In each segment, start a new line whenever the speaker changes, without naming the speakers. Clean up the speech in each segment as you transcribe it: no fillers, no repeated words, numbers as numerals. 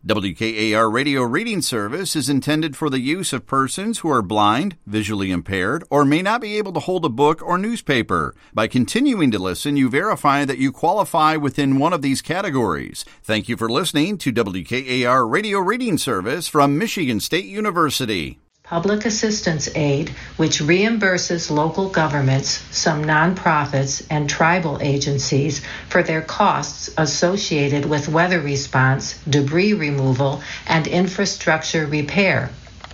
WKAR Radio Reading Service is intended for the use of persons who are blind, visually impaired, or may not be able to hold a book or newspaper. By continuing to listen, you verify that you qualify within one of these categories. Thank you for listening to WKAR Radio Reading Service from Michigan State University.
Public assistance aid, which reimburses local governments, some nonprofits, and tribal agencies for their costs associated with weather response, debris removal, and infrastructure repair.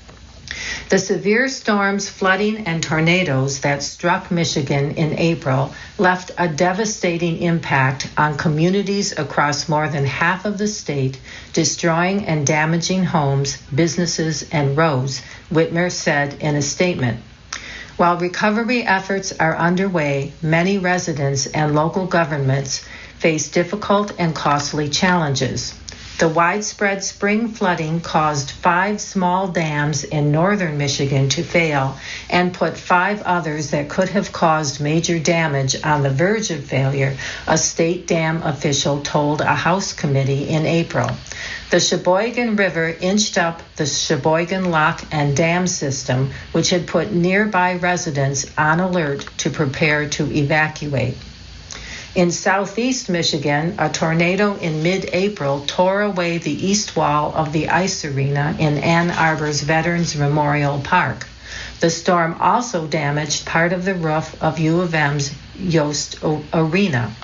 The severe storms, flooding, and tornadoes that struck Michigan in April left a devastating impact on communities across more than half of the state, destroying and damaging homes, businesses, and roads, Whitmer said in a statement. While recovery efforts are underway, many residents and local governments face difficult and costly challenges. The widespread spring flooding caused 5 small dams in northern Michigan to fail and put 5 others that could have caused major damage on the verge of failure, a state dam official told a House committee in April. The Sheboygan River inched up the Sheboygan Lock and Dam system, which had put nearby residents on alert to prepare to evacuate. In southeast Michigan, a tornado in mid-April tore away the east wall of the ice arena in Ann Arbor's Veterans Memorial Park. The storm also damaged part of the roof of U of M's Yost Arena.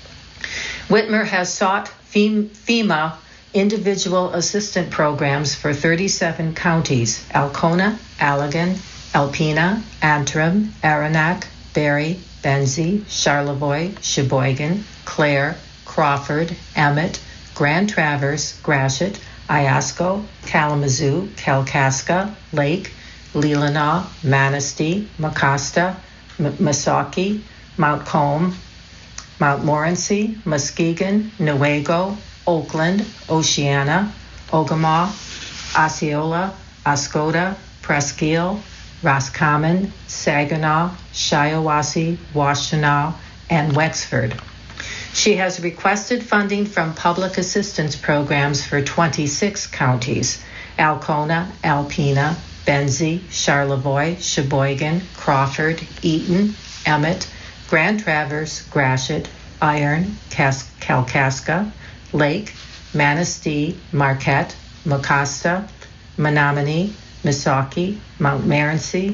Whitmer has sought FEMA individual assistant programs for 37 counties: Alcona, Allegan, Alpena, Antrim, Aranac, Berry, Benzie, Charlevoix, Sheboygan, Clare, Crawford, Emmett, Grand Traverse, Gratiot, Iosco, Kalamazoo, Kalkaska, Lake, Leelanau, Manistee, Mecosta, Missaukee, Mount Comb, Mount Morency, Muskegon, Newaygo, Oakland, Oceana, Ogemaw, Osceola, Oscoda, Presque Isle, Roscommon, Saginaw, Shiawassee, Washtenaw, and Wexford. She has requested funding from public assistance programs for 26 counties: Alcona, Alpena, Benzie, Charlevoix, Sheboygan, Crawford, Eaton, Emmett, Grand Traverse, Gratiot, Iron, Kalkaska, Lake, Manistee, Marquette, Mecosta, Menominee, Missaukee, Mount Morency,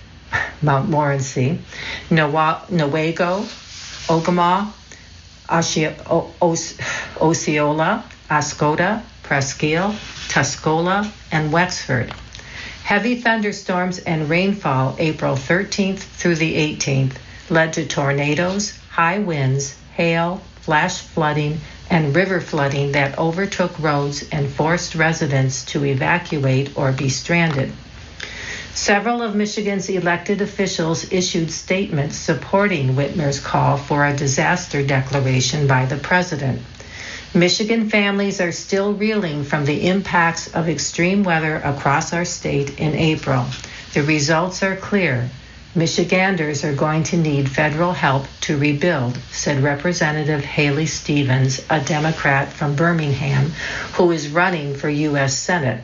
Newaygo, Ogemaw, Osceola, Oscoda, Presque Isle, Tuscola, and Wexford. Heavy thunderstorms and rainfall April 13th through the 18th led to tornadoes, high winds, hail, flash flooding, and river flooding that overtook roads and forced residents to evacuate or be stranded. Several of Michigan's elected officials issued statements supporting Whitmer's call for a disaster declaration by the president. Michigan families are still reeling from the impacts of extreme weather across our state in April. The results are clear. Michiganders are going to need federal help to rebuild, said Representative Haley Stevens, a Democrat from Birmingham, who is running for U.S. Senate.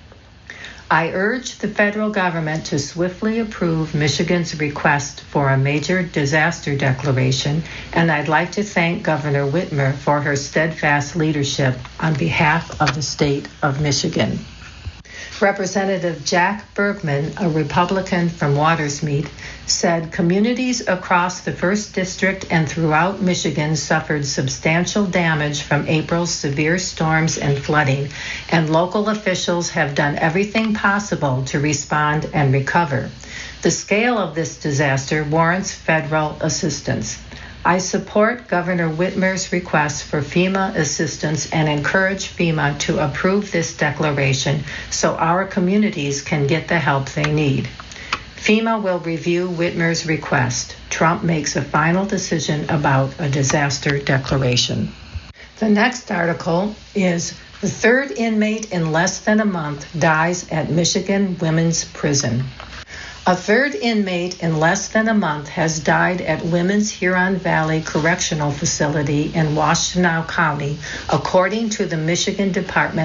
I urge the federal government to swiftly approve Michigan's request for a major disaster declaration, and I'd like to thank Governor Whitmer for her steadfast leadership on behalf of the state of Michigan. Representative Jack Bergman, a Republican from Watersmeet, said communities across the 1st District and throughout Michigan suffered substantial damage from April's severe storms and flooding, and local officials have done everything possible to respond and recover. The scale of this disaster warrants federal assistance. I support Governor Whitmer's request for FEMA assistance and encourage FEMA to approve this declaration so our communities can get the help they need. FEMA will review Whitmer's request. Trump makes a final decision about a disaster declaration. The next article is the 3rd inmate in less than a month dies at Michigan Women's Prison. A 3rd inmate in less than a month has died at Women's Huron Valley Correctional Facility in Washtenaw County, according to the Michigan Department